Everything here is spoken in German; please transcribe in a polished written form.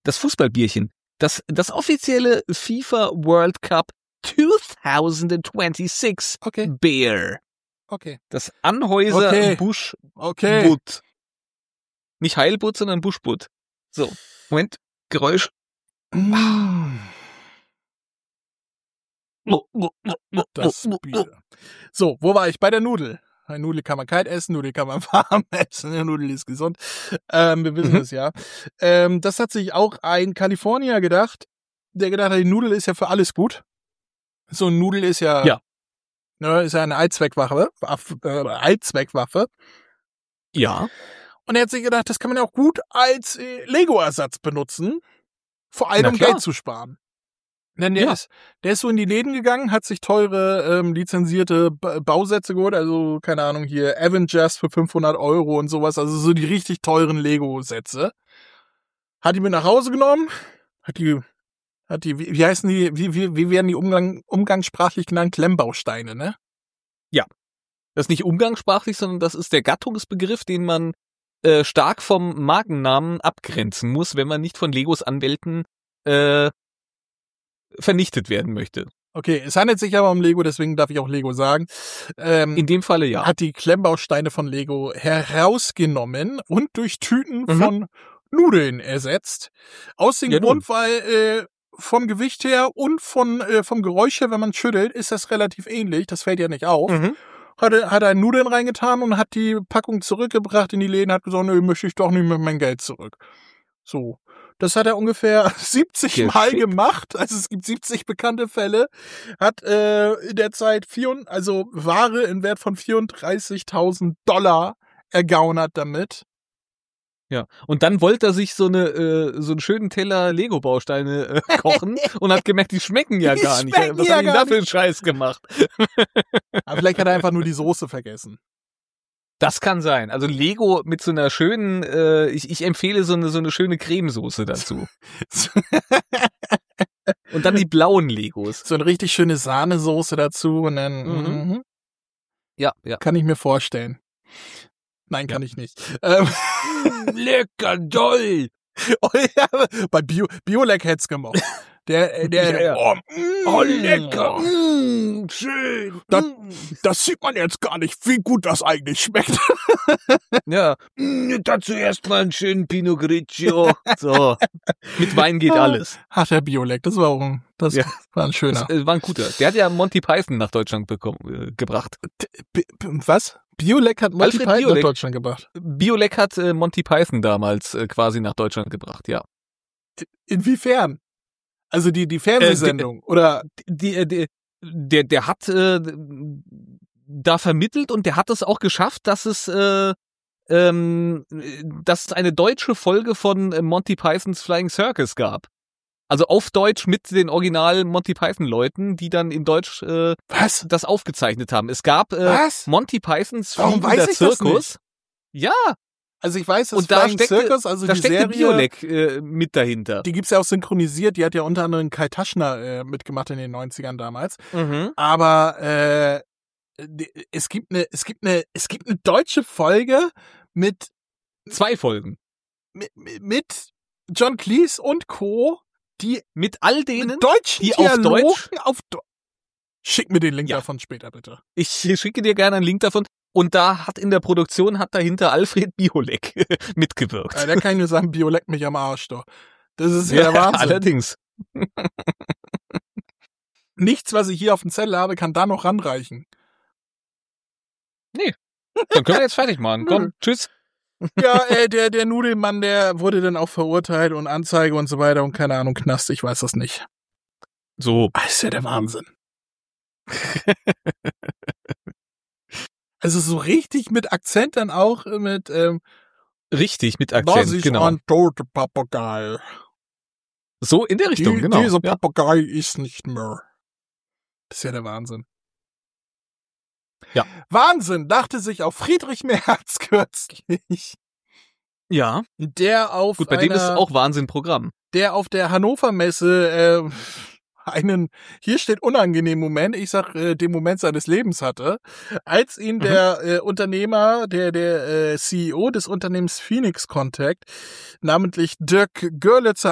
Das Fußballbierchen. Das offizielle FIFA World Cup 2026 Beer. Okay. Das Anhäuser Busch Butt. Nicht Heilbutt, sondern Buschbutt. So, Moment, Geräusch. Das Bier. So, wo war ich? Bei der Nudel. Eine Nudel kann man kalt essen, Nudel kann man warm essen, eine Nudel ist gesund. Wir wissen es ja. Das hat sich auch ein Kalifornier gedacht, der gedacht hat, die Nudel ist ja für alles gut. So eine Nudel ist ja. Ne, ist ja eine Allzweckwaffe. Ja. Und er hat sich gedacht, das kann man ja auch gut als Lego-Ersatz benutzen. Vor allem, um Geld zu sparen. Denn der ist so in die Läden gegangen, hat sich teure, lizenzierte Bausätze geholt, also, keine Ahnung, hier Avengers für 500 € und sowas, also so die richtig teuren Lego-Sätze. Hat die mit nach Hause genommen, wie heißen die, wie werden die umgangssprachlich genannt? Klemmbausteine, ne? Ja. Das ist nicht umgangssprachlich, sondern das ist der Gattungsbegriff, den man stark vom Markennamen abgrenzen muss, wenn man nicht von Legos Anwälten vernichtet werden möchte. Okay, es handelt sich aber um Lego, deswegen darf ich auch Lego sagen. In dem Falle ja. Hat die Klemmbausteine von Lego herausgenommen und durch Tüten von Nudeln ersetzt. Aus dem Grund, weil vom Gewicht her und vom Geräusch her, wenn man schüttelt, ist das relativ ähnlich. Das fällt ja nicht auf. Hat er Nudeln reingetan und hat die Packung zurückgebracht in die Läden, hat gesagt, nö, möchte ich doch nicht mit mein Geld zurück. So. Das hat er ungefähr 70 Mal gemacht. Also es gibt 70 bekannte Fälle. Hat in der Zeit Ware in Wert von $34.000 ergaunert damit. Ja, und dann wollte er sich so einen schönen Teller Lego-Bausteine kochen und hat gemerkt, die schmecken ja gar nicht. Was hat ihn da für einen Scheiß gemacht? Aber vielleicht hat er einfach nur die Soße vergessen. Das kann sein. Also Lego mit so einer schönen, ich empfehle so eine schöne Cremesoße dazu. Und dann die blauen Legos. So eine richtig schöne Sahnesoße dazu und dann. Ja. Kann ich mir vorstellen. Nein, kann ich nicht. Lecker doll! Oh, ja, bei Biolek hätt's gemacht. Ja. Lecker. Schön. Das sieht man jetzt gar nicht, wie gut das eigentlich schmeckt. Ja. Dazu erstmal einen schönen Pinot Grigio. So. Mit Wein geht alles. Ach, der Biolek, das war ein schöner. Das war ein guter. Der hat ja Monty Python nach Deutschland gebracht. Was? Biolek hat Monty Python nach Deutschland gebracht? Biolek hat Monty Python damals quasi nach Deutschland gebracht, ja. Inwiefern? Also die Fernsehsendung, oder? Der hat da vermittelt und der hat es auch geschafft, dass es eine deutsche Folge von Monty Pythons Flying Circus gab. Also auf Deutsch mit den originalen Monty Python Leuten, die dann in Deutsch das aufgezeichnet haben. Es gab Monty Pythons Fliegender Zirkus. Ja. Also ich weiß, dass und da steckte Circus, also da die steckte Serie, Biolek mit dahinter. Die gibt's ja auch synchronisiert, die hat ja unter anderem Kai Taschner mitgemacht in den 90ern damals. Aber es gibt eine deutsche Folge mit 2 Folgen. Mit John Cleese und Co., die mit all denen, deutschen die auf Deutsch Schick mir den Link davon später, bitte. Ich schicke dir gerne einen Link davon. Und da hat in der Produktion dahinter Alfred Biolek mitgewirkt. Ja, der kann nur sagen, Biolek mich am Arsch, doch. Das ist ja der Wahnsinn. Allerdings. Nichts, was ich hier auf dem Zettel habe, kann da noch ranreichen. Nee. Dann können wir jetzt fertig machen. Komm, tschüss. Ja, der Nudelmann, der wurde dann auch verurteilt und Anzeige und so weiter und keine Ahnung, Knast, ich weiß das nicht. So. Das ist ja der Wahnsinn. Also so richtig mit Akzent dann auch mit richtig mit Akzent, das ist genau. ein toter Papagei. So in der Richtung, genau. Dieser Papagei ist nicht mehr. Das ist ja der Wahnsinn. Ja. Wahnsinn, dachte sich auch Friedrich Merz kürzlich. Ja. Der auf Gut, bei dem ist auch Wahnsinn-Programm. Der auf der Hannover Messe hier steht unangenehmen Moment, ich sag, den Moment seines Lebens hatte, als ihn der Unternehmer, der CEO des Unternehmens Phoenix Contact, namentlich Dirk Görlitzer,